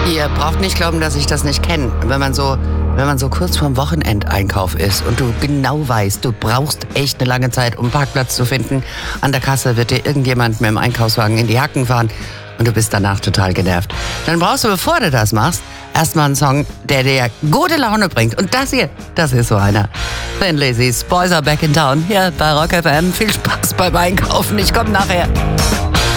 Ihr braucht nicht glauben, dass ich das nicht kenne. Wenn man so kurz vorm Wochenendeinkauf ist und du genau weißt, du brauchst echt eine lange Zeit, um einen Parkplatz zu finden. An der Kasse wird dir irgendjemand mit dem Einkaufswagen in die Hacken fahren und du bist danach total genervt. Dann brauchst du, bevor du das machst, erstmal einen Song, der dir gute Laune bringt. Und das hier, das ist so einer. Thin Lizzy's Boys Are Back in Town. Hier bei Rock FM. Viel Spaß beim Einkaufen. Ich komme nachher.